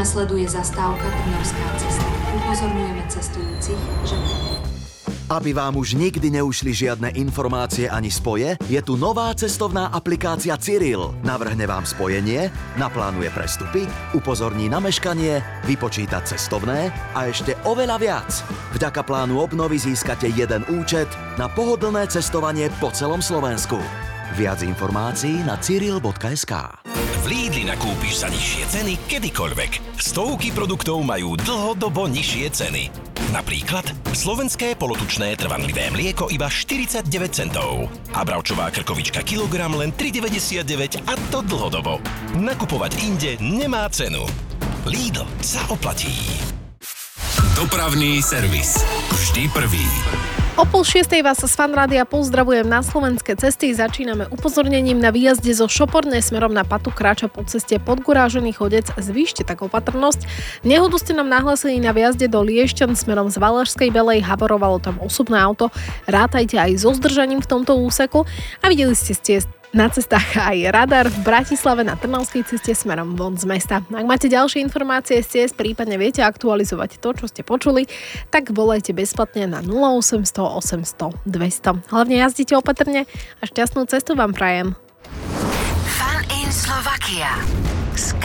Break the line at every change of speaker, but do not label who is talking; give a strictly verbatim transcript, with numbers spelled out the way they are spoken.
Nasleduje zastávka Trnavská cesta. Upozorňujeme cestujúcich, že...
Aby vám už nikdy neušli žiadne informácie ani spoje, je tu nová cestovná aplikácia Cyril. Navrhne vám spojenie, naplánuje prestupy, upozorní na meškanie, vypočíta cestovné a ešte oveľa viac. Vďaka plánu obnovy získate jeden účet na pohodlné cestovanie po celom Slovensku. Viac informácií na cyril bodka es ká.
V Lidli nakúpiš za nižšie ceny kedykoľvek. Stovky produktov majú dlhodobo nižšie ceny. Napríklad slovenské polotučné trvanlivé mlieko iba štyridsaťdeväť centov a bravčová krkovička kilogram len tri deväťdesiatdeväť a to dlhodobo. Nakupovať inde nemá cenu. Lidl sa oplatí.
Dopravný servis. Vždy prvý.
O pol šiestej vás z Fanrádia pozdravujem na slovenské cesty. Začíname upozornením na výjazde zo Šopornej smerom na Patu kráča po ceste Podgurážený Chodec. Zvýšte tak opatrnosť. Nehodu ste nám nahlásili na výjazde do Liešťan smerom z Valašskej Belej. Haborovalo tam osobné auto. Rátajte aj so zdržaním v tomto úseku. A videli ste ciest na cestách aj radar v Bratislave na Trnavskej ceste smerom von z mesta. Ak máte ďalšie informácie z ciest, prípadne viete aktualizovať to, čo ste počuli, tak volajte bezplatne na nula osemsto osemsto dvesto. Hlavne jazdite opatrne a šťastnú cestu vám prajem.
Fun in Slovakia.